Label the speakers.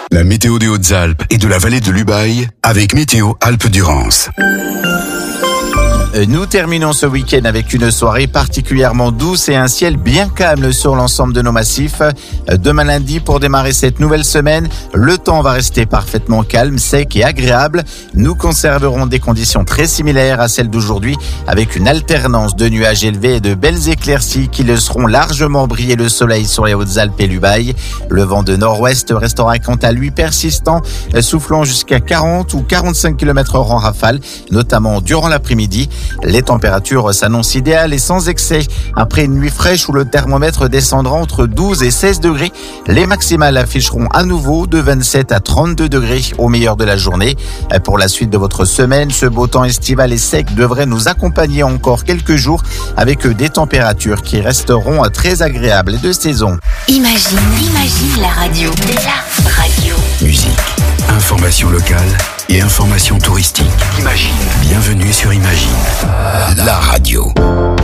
Speaker 1: La météo des Hautes-Alpes et de la vallée de l'Ubaye avec Météo Alpes-Durance.
Speaker 2: Nous terminons ce week-end avec une soirée particulièrement douce et un ciel bien calme sur l'ensemble de nos massifs. Demain lundi, pour démarrer cette nouvelle semaine, le temps va rester parfaitement calme, sec et agréable. Nous conserverons des conditions très similaires à celles d'aujourd'hui, avec une alternance de nuages élevés et de belles éclaircies qui laisseront largement briller le soleil sur les Hautes-Alpes et l'Ubaye. Le vent de nord-ouest restera quant à lui persistant, soufflant jusqu'à 40 ou 45 km/h en rafale, notamment durant l'après-midi. Les températures s'annoncent idéales et sans excès. Après une nuit fraîche où le thermomètre descendra entre 12 et 16 degrés, les maximales afficheront à nouveau de 27 à 32 degrés au meilleur de la journée. Pour la suite de votre semaine, ce beau temps estival et sec devrait nous accompagner encore quelques jours avec des températures qui resteront très agréables de saison.
Speaker 3: Imagine la radio. La radio.
Speaker 1: Musique, information locale et information touristique. Imagine. Bienvenue sur Imagine, la radio.